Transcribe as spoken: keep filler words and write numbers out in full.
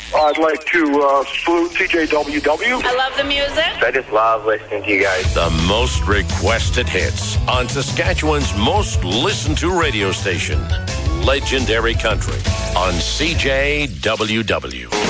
I'd like to uh, salute C J W W. I love the music. I just love listening to you guys. The most requested hits on Saskatchewan's most listened to radio station, Legendary Country, on C J W W.